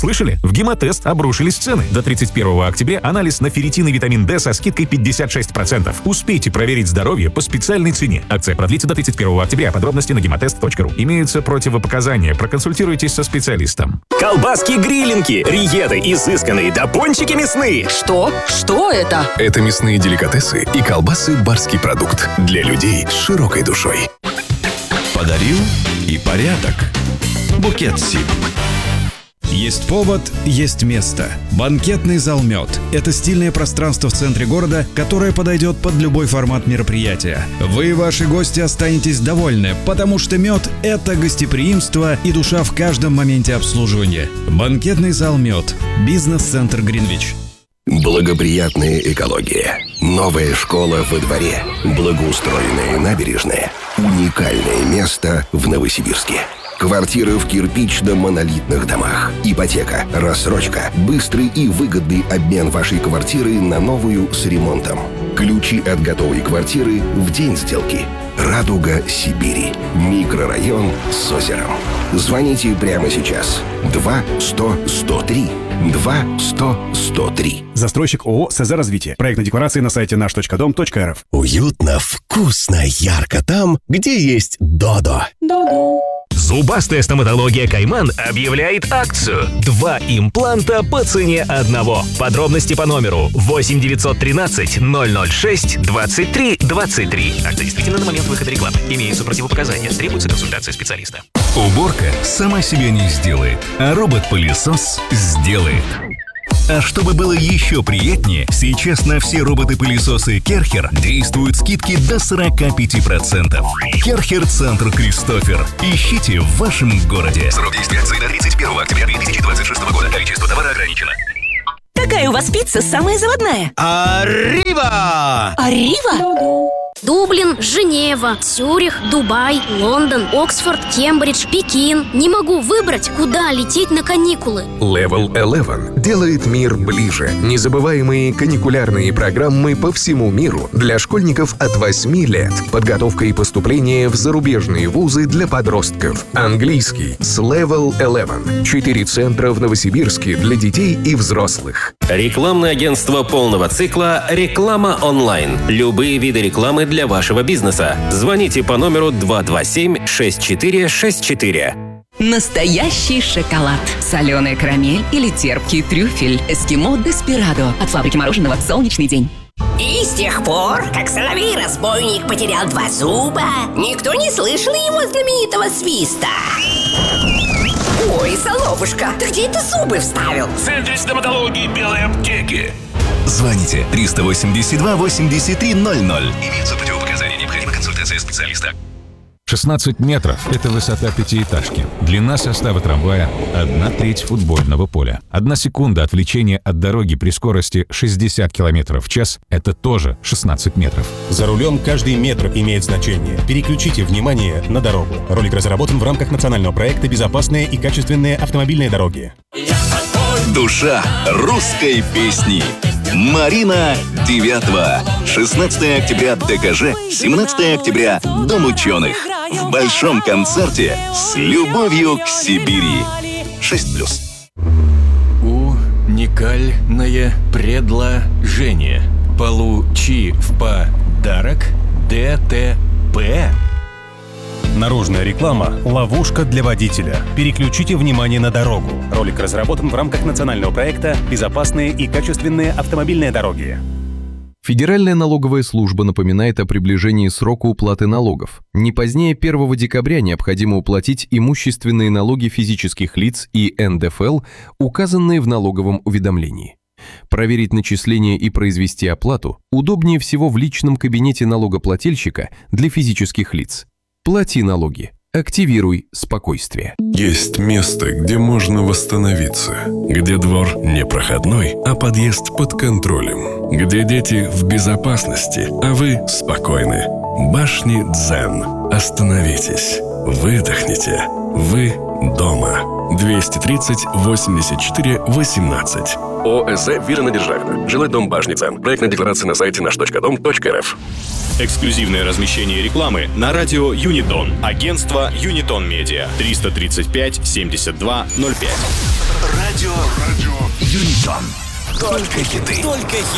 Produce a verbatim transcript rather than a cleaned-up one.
Слышали? В Гемотест обрушились цены. До тридцать первого октября анализ на ферритин и витамин D со скидкой пятьдесят шесть процентов. Успейте проверить здоровье по специальной цене. Акция продлится до тридцать первого октября. Подробности на гемотест точка ру. Имеются противопоказания. Проконсультируйтесь со специалистом. Колбаски-грилинки, риеты изысканные, да пончики мясные. Что? Что это? Это мясные деликатесы и колбасы «Барский продукт» для людей с широкой душой. Подарил и порядок. Букет Сиб. Есть повод, есть место. Банкетный зал «Мед» — это стильное пространство в центре города, которое подойдет под любой формат мероприятия. Вы и ваши гости останетесь довольны, потому что «Мед» — это гостеприимство и душа в каждом моменте обслуживания. Банкетный зал «Мед». Бизнес-центр Гринвич. Благоприятная экология. Новая школа во дворе. Благоустроенная набережная. Уникальное место в Новосибирске. Квартиры в кирпично-монолитных домах. Ипотека, рассрочка, быстрый и выгодный обмен вашей квартиры на новую с ремонтом. Ключи от готовой квартиры в день сделки. «Радуга Сибири». Микрорайон с озером. Звоните прямо сейчас. два сто сто три. два сто сто три. Застройщик ООО «СЗ Развитие». Проектные декларации на сайте наш точка дом точка эр эф. Уютно, вкусно, ярко там, где есть Додо. Додо. Зубастая стоматология «Кайман» объявляет акцию. Два импланта по цене одного. Подробности по номеру восемь девятьсот тринадцать ноль ноль шесть двадцать три двадцать три. Акция действительно на момент выхода рекламы. Имеются противопоказания. Требуется консультация специалиста. Уборка сама себя не сделает, а робот-пылесос сделает. А чтобы было еще приятнее, сейчас на все роботы-пылесосы Керхер действуют скидки до сорок пять процентов. Керхер Центр Кристофер. Ищите в вашем городе. Срок действия акции до тридцать первого октября две тысячи двадцать шестого года. Количество товара ограничено. Какая у вас пицца самая заводная? Аррива! Аррива? Дублин, Женева, Цюрих, Дубай, Лондон, Оксфорд, Кембридж, Пекин. Не могу выбрать, куда лететь на каникулы. Level Eleven делает мир ближе. Незабываемые каникулярные программы по всему миру для школьников от восьми лет. Подготовка и поступление в зарубежные вузы для подростков. Английский с Level Eleven. Четыре центра в Новосибирске для детей и взрослых. Рекламное агентство полного цикла «Реклама онлайн». Любые виды рекламы для вашего бизнеса. Звоните по номеру два два семь шесть четыре шесть четыре. Настоящий шоколад. Соленая карамель или терпкий трюфель. Эскимо Деспирадо. От фабрики мороженого «Солнечный день». И с тех пор, как соловей-разбойник потерял два зуба, никто не слышал его знаменитого свиста. Ой, Соловушка, ты где это зубы вставил? В центре стоматологии белой аптеки. Звоните триста восемьдесят два восемьдесят три ноль ноль. Имеются противопоказания, необходима консультация специалиста. шестнадцать метров – это высота пятиэтажки. Длина состава трамвая – одна треть футбольного поля. Одна секунда отвлечения от дороги при скорости шестьдесят километров в час – это тоже шестнадцать метров. За рулем каждый метр имеет значение. Переключите внимание на дорогу. Ролик разработан в рамках национального проекта «Безопасные и качественные автомобильные дороги». Душа русской песни. Марина Девятова. шестнадцатого октября ДКЖ, семнадцатого октября Дом ученых. В большом концерте с любовью к Сибири. шесть плюс. Уникальное предложение. Получи в подарок ДТП. Наружная реклама – ловушка для водителя. Переключите внимание на дорогу. Ролик разработан в рамках национального проекта «Безопасные и качественные автомобильные дороги». Федеральная налоговая служба напоминает о приближении срока уплаты налогов. Не позднее первого декабря необходимо уплатить имущественные налоги физических лиц и эн дэ эф эл, указанные в налоговом уведомлении. Проверить начисление и произвести оплату удобнее всего в личном кабинете налогоплательщика для физических лиц. Плати налоги. Активируй спокойствие. Есть место, где можно восстановиться. Где двор не проходной, а подъезд под контролем. Где дети в безопасности, а вы спокойны. Башни Дзен. Остановитесь. Выдохните. Вы дома. двести тридцать восемьдесят четыре восемнадцать. ОСЗ «Вира Державина». Жилой дом Башни-Цен. Проектная декларация на сайте наш точка дом точка эр эф. Эксклюзивное размещение рекламы на радио Юнитон. Агентство Юнитон Медиа. триста тридцать пять семьдесят два ноль пять. Радио Юнитон. Только хиты. Только хиты.